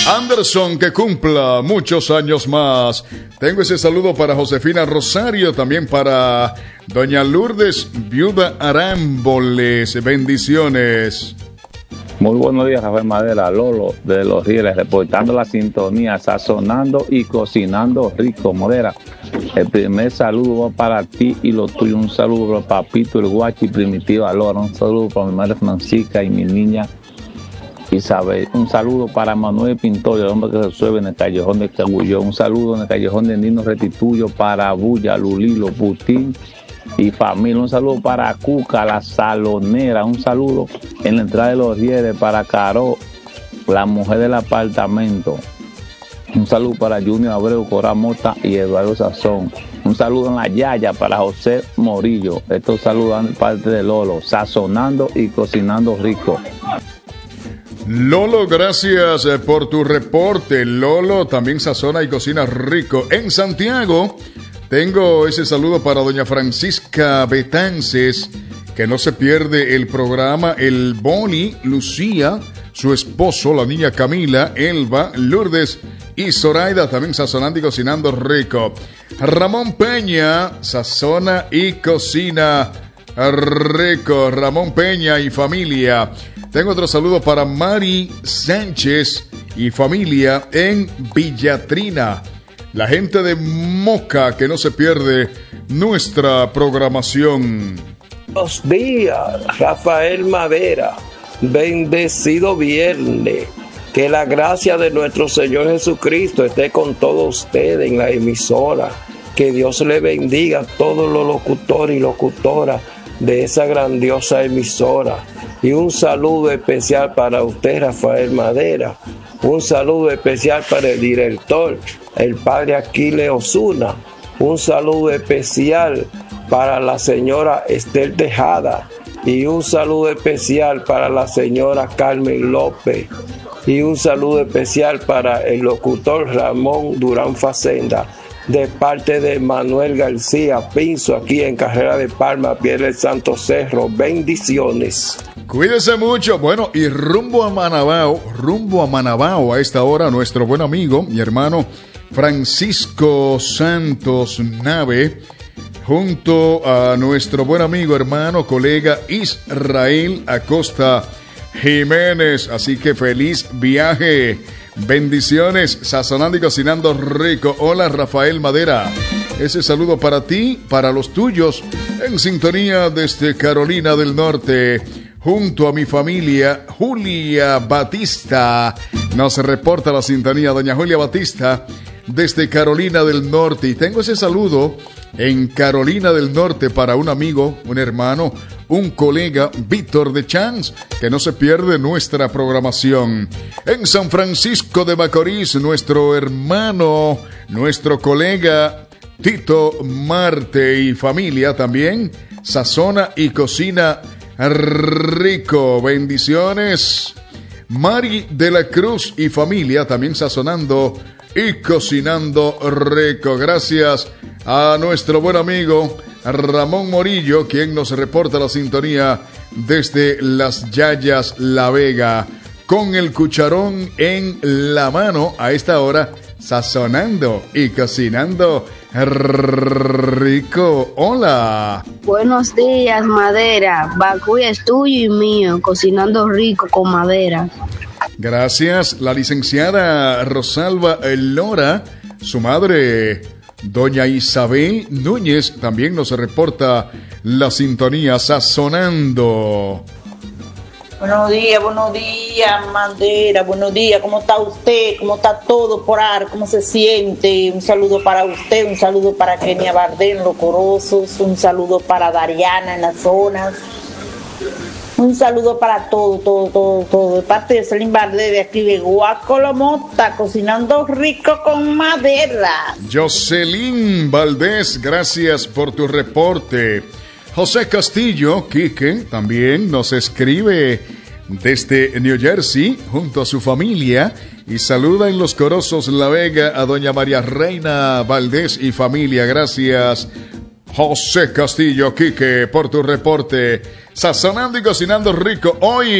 Anderson, que cumpla muchos años más. Tengo ese saludo para Josefina Rosario, también para doña Lourdes, viuda Arámboles. Bendiciones. Muy buenos días, Rafael Madera, Lolo de Los Rieles, reportando la sintonía, sazonando y cocinando rico. Madera, el primer saludo va para ti y lo tuyo. Un saludo para Papito, el Guachi, Primitiva Lora. Un saludo para mi madre Francisca y mi niña Isabel. Un saludo para Manuel Pintor, el hombre que resuelve en el callejón de Cagullón. Un saludo en el callejón de Nino Restituyo para Bulla, Lulilo, Putín y familia. Un saludo para Cuca, la salonera. Un saludo en la entrada de Los Rieles para Caro, la mujer del apartamento. Un saludo para Junior Abreu, Cora Mota y Eduardo Sazón. Un saludo en la Yaya para José Morillo. Estos saludos de parte de Lolo, sazonando y cocinando rico. Lolo, gracias por tu reporte. Lolo también sazona y cocina rico. En Santiago tengo ese saludo para doña Francisca Betances, que no se pierde el programa. El Boni, Lucía, su esposo, la niña Camila, Elba, Lourdes y Zoraida, también sazonando y cocinando rico. Ramón Peña, sazona y cocina rico. Ramón Peña y familia. Tengo otro saludo para Mari Sánchez y familia en Villatrina. La gente de Moca, que no se pierde nuestra programación. Buenos días, Rafael Madera. Bendecido viernes. Que la gracia de nuestro Señor Jesucristo esté con todos ustedes en la emisora. Que Dios le bendiga a todos los locutores y locutoras de esa grandiosa emisora. Y un saludo especial para usted, Rafael Madera. Un saludo especial para el director, el padre Aquiles Osuna. Un saludo especial para la señora Estel Tejada. Y un saludo especial para la señora Carmen López. Y un saludo especial para el locutor Ramón Durán Facenda, de parte de Manuel García Pinzo, aquí en Carrera de Palma, Piedra del Santo Cerro. Bendiciones. Cuídese mucho. Bueno, y rumbo a Manabao a esta hora, nuestro buen amigo, mi hermano Francisco Santos Nave, junto a nuestro buen amigo, hermano, colega Israel Acosta Jiménez. Así que feliz viaje. Bendiciones, sazonando y cocinando rico. Hola, Rafael Madera. Ese saludo para ti, para los tuyos, en sintonía desde Carolina del Norte. Junto a mi familia, Julia Batista. Nos reporta la sintonía doña Julia Batista desde Carolina del Norte. Y tengo ese saludo en Carolina del Norte para un amigo, un hermano, un colega, Víctor de Chance, que no se pierde nuestra programación. En San Francisco de Macorís, nuestro hermano, nuestro colega Tito Marte y familia también sazona y cocina rico. Bendiciones. Mari de la Cruz y familia también sazonando y cocinando rico. Gracias a nuestro buen amigo Ramón Morillo, quien nos reporta la sintonía desde Las Yayas, La Vega, con el cucharón en la mano a esta hora, sazonando y cocinando rico. Hola. Buenos días, Madera. Bacuy es tuyo y mío, cocinando rico con Madera. Gracias. La licenciada Rosalba Lora, su madre, doña Isabel Núñez, también nos reporta la sintonía sazonando. Buenos días, Madera, buenos días, ¿cómo está usted? ¿Cómo está todo por ahí? ¿Cómo se siente? Un saludo para usted, un saludo para Kenia Bardén, Los Corosos, un saludo para Dariana en las zonas, un saludo para todo, de parte de Celín Bardén de aquí de Guacolomota, cocinando rico con Madera. Jocelyn Valdés, gracias por tu reporte. José Castillo, Quique, también nos escribe desde New Jersey junto a su familia y saluda en Los Corosos, La Vega, a doña María Reina Valdés y familia. Gracias, José Castillo, Quique, por tu reporte. Sazonando y cocinando rico. Hoy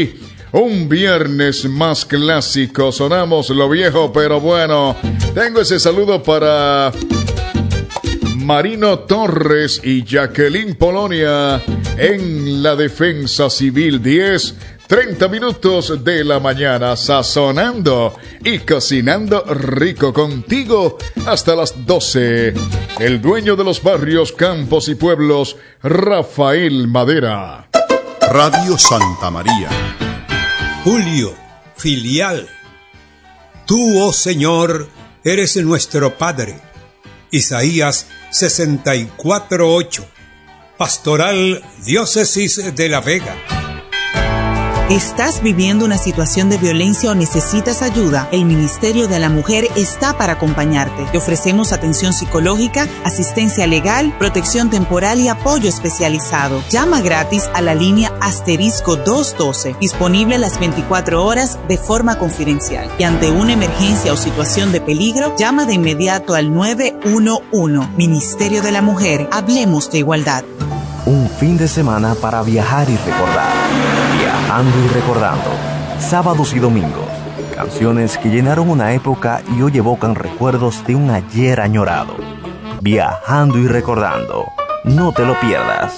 Un viernes más clásico, sonamos lo viejo, pero bueno. Tengo ese saludo para Marino Torres y Jacqueline Polonia en la Defensa Civil. 10:30 minutos de la mañana, sazonando y cocinando rico contigo hasta las 12. El dueño de los barrios, campos y pueblos, Rafael Madera. Radio Santa María. Julio, filial. Tú, oh Señor, eres nuestro Padre. Isaías 64:8. Pastoral Diócesis de La Vega. ¿Estás viviendo una situación de violencia o necesitas ayuda? El Ministerio de la Mujer está para acompañarte. Te ofrecemos atención psicológica, asistencia legal, protección temporal y apoyo especializado. Llama gratis a la línea *212, disponible las 24 horas de forma confidencial. Y ante una emergencia o situación de peligro, llama de inmediato al 911. Ministerio de la Mujer, hablemos de igualdad. Un fin de semana para viajar y recordar. Viajando y recordando. Sábados y domingos. Canciones que llenaron una época y hoy evocan recuerdos de un ayer añorado. Viajando y recordando. No te lo pierdas.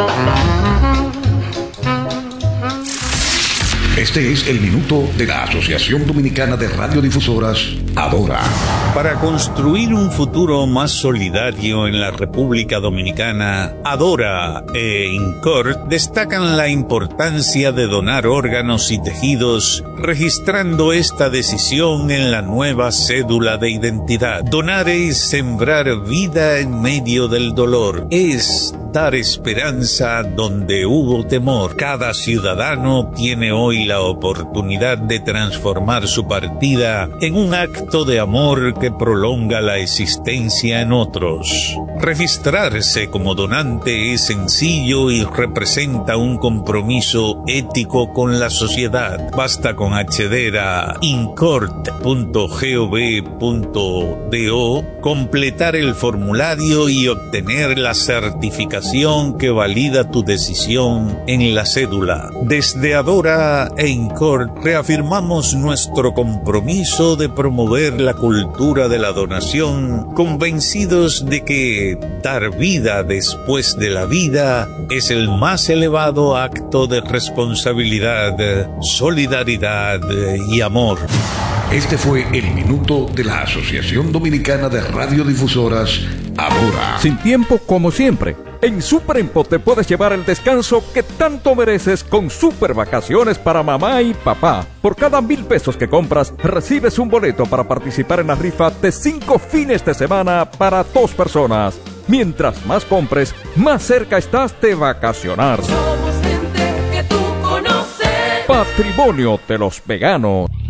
Este es el minuto de la Asociación Dominicana de Radiodifusoras, Adora. Para construir un futuro más solidario en la República Dominicana, Adora e INCOR destacan la importancia de donar órganos y tejidos, registrando esta decisión en la nueva cédula de identidad. Donar es sembrar vida en medio del dolor, es dar esperanza donde hubo temor. Cada ciudadano tiene hoy la oportunidad de transformar su partida en un acto de amor que prolonga la existencia en otros. Registrarse como donante es sencillo y representa un compromiso ético con la sociedad. Basta con acceder a incort.gov.do, completar el formulario y obtener la certificación que valida tu decisión en la cédula. Desde Adora e INCOR reafirmamos nuestro compromiso de promover la cultura de la donación, convencidos de que dar vida después de la vida es el más elevado acto de responsabilidad, solidaridad y amor. Este fue el minuto de la Asociación Dominicana de Radiodifusoras, Adora. Sin tiempo como siempre. En Super Empo te puedes llevar el descanso que tanto mereces con super vacaciones para mamá y papá. Por cada 1,000 pesos que compras, recibes un boleto para participar en la rifa de 5 fines de semana para 2 personas. Mientras más compres, más cerca estás de vacacionar. Somos gente que tú conoces. Patrimonio de los veganos.